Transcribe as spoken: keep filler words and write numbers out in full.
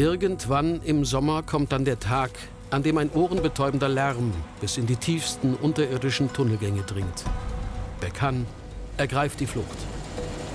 Irgendwann im Sommer kommt dann der Tag, an dem ein ohrenbetäubender Lärm bis in die tiefsten unterirdischen Tunnelgänge dringt. Bekan ergreift die Flucht.